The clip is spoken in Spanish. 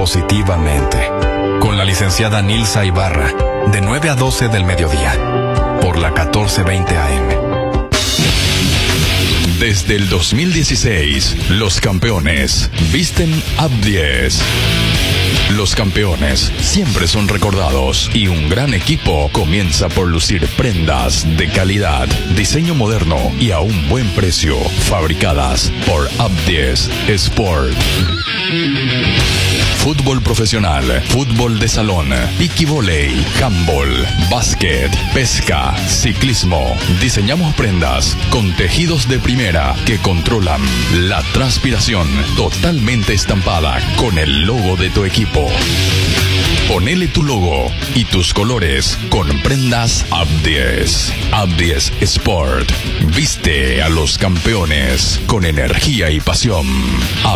positivamente. Con la licenciada Nilsa Ibarra, de 9 a 12 del mediodía, por la 1420 AM. Desde el 2016, los campeones visten Up10. Los campeones siempre son recordados y un gran equipo comienza por lucir prendas de calidad, diseño moderno y a un buen precio, fabricadas por Up10 Sport. Fútbol profesional, fútbol de salón, piquivoley, handball, básquet, pesca, ciclismo. Diseñamos prendas con tejidos de primera que controlan la transpiración, totalmente estampada con el logo de tu equipo. Ponele tu logo y tus colores con prendas Up10. Up10 Sport. Viste a los campeones con energía y pasión.